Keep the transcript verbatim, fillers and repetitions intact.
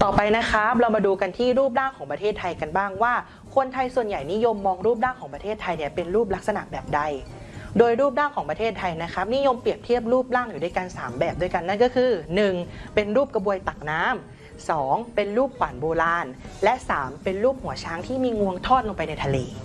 ต่อไปนะครับเรามาดูกันที่รูปร่างของประเทศไทยกันบ้างว่าคนไทยส่วนใหญ่นิยมมองรูปร่างของประเทศไทยเนี่ยเป็นรูปลักษณะแบบใดโดยรูปร่างของประเทศไทยนะครับนิยมเปรียบเทียบรูปร่างอยู่ด้วยกันสามแบบด้วยกันนั่นก็คือหนึ่งเป็นรูปกระบวยตักน้ำสองเป็นรูปขวานโบราณและสามเป็นรูปหัวช้างที่มีงวงทอดลงไปในทะเล